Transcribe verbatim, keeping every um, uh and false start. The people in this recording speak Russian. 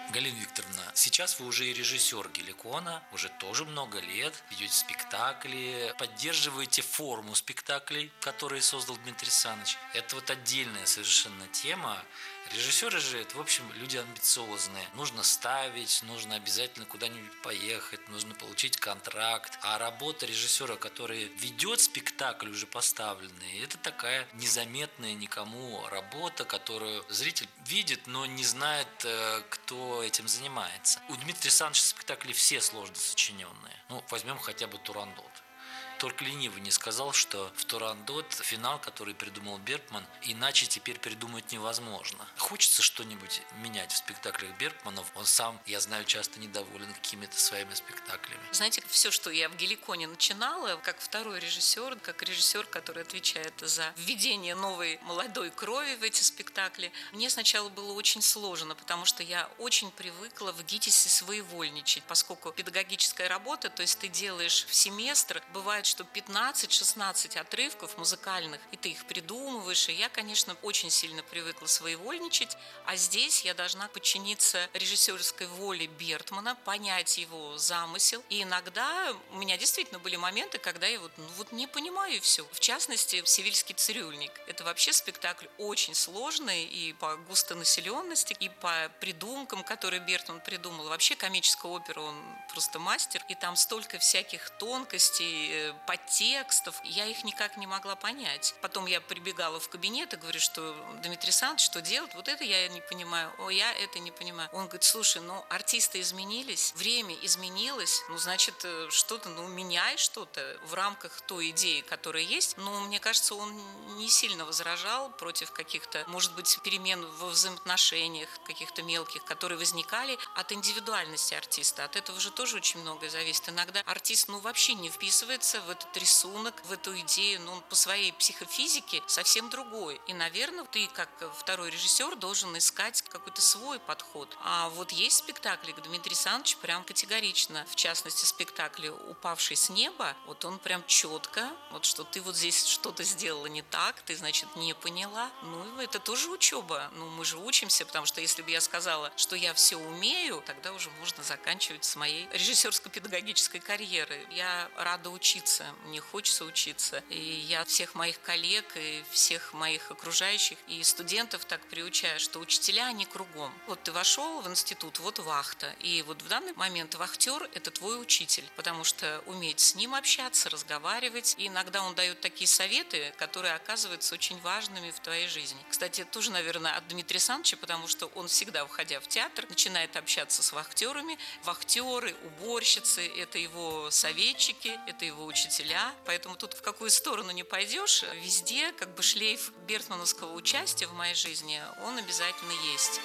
Галина Викторовна, сейчас вы уже и режиссер Геликона, уже тоже много лет, ведете спектакли, поддерживаете форму спектаклей, которые создал Дмитрий Саныч. Это вот отдельная совершенно тема. Режиссеры же, это, в общем, люди амбициозные. Нужно ставить, нужно обязательно куда-нибудь поехать, нужно получить контракт. А работа режиссера, который ведет спектакль уже поставленный, это такая незаметная никому работа, которую зритель видит, но не знает, кто этим занимается. У Дмитрия Саныча спектакли все сложно сочиненные. Ну, возьмем хотя бы «Турандот». Только ленивый не сказал, что в «Турандот» финал, который придумал Бергман, иначе теперь придумать невозможно. Хочется что-нибудь менять в спектаклях Бергманов. Он сам, я знаю, часто недоволен какими-то своими спектаклями. Знаете, все, что я в Геликоне начинала, как второй режиссер, как режиссер, который отвечает за введение новой молодой крови в эти спектакли, мне сначала было очень сложно, потому что я очень привыкла в ГИТИСе своевольничать, поскольку педагогическая работа, то есть ты делаешь в семестр, бывает, что пятнадцать-шестнадцать отрывков музыкальных, и ты их придумываешь, и я, конечно, очень сильно привыкла своевольничать, а здесь я должна подчиниться режиссерской воле Бертмана, понять его замысел, и иногда у меня действительно были моменты, когда я вот, ну, вот не понимаю и все. В частности, «Севильский цирюльник». Это вообще спектакль очень сложный и по густонаселенности, и по придумкам, которые Бертман придумал. Вообще комическая опера, он просто мастер, и там столько всяких тонкостей, подтекстов, я их никак не могла понять. Потом я прибегала в кабинет и говорю, что Дмитрий Александрович, что делать? Вот это я не понимаю, о, я это не понимаю. Он говорит, слушай, ну артисты изменились, время изменилось, ну значит что-то, ну меняй что-то в рамках той идеи, которая есть. Но мне кажется, он не сильно возражал против каких-то, может быть, перемен во взаимоотношениях, каких-то мелких, которые возникали от индивидуальности артиста. От этого же тоже очень многое зависит. Иногда артист, ну вообще не вписывается в этот рисунок, в эту идею, но он по своей психофизике совсем другой. И, наверное, ты, как второй режиссер, должен искать какой-то свой подход. А вот есть спектакли, где Дмитрий Александрович прям категорично, в частности, спектакль «Упавший с неба», вот он прям четко, вот что ты вот здесь что-то сделала не так, ты, значит, не поняла. Ну, это тоже учеба. Ну, мы же учимся, потому что если бы я сказала, что я все умею, тогда уже можно заканчивать с моей режиссерско-педагогической карьерой. Я рада учиться, мне хочется учиться. И я всех моих коллег и всех моих окружающих и студентов так приучаю, что учителя, они кругом. Вот ты вошел в институт, вот вахта. И вот в данный момент вахтер – это твой учитель, потому что уметь с ним общаться, разговаривать. И иногда он дает такие советы, которые оказываются очень важными в твоей жизни. Кстати, это тоже, наверное, от Дмитрия Александровича, потому что он всегда, входя в театр, начинает общаться с вахтерами. Вахтеры, уборщицы – это его советчики, это его учителя. Поэтому тут в какую сторону не пойдешь, везде как бы шлейф бертмановского участия в моей жизни, он обязательно есть.